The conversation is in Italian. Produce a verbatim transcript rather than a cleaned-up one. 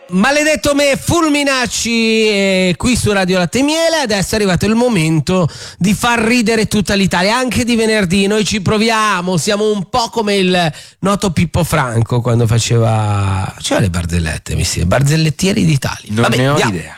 Maledetto me, Fulminacci, eh, qui su Radio Latte e Miele. Adesso è arrivato il momento di far ridere tutta l'Italia, anche di venerdì. Noi ci proviamo, siamo un po' come il noto Pippo Franco quando faceva, faceva le barzellette, mi sembra, barzellettieri d'Italia. Non Vabbè, ne ho andiamo. idea.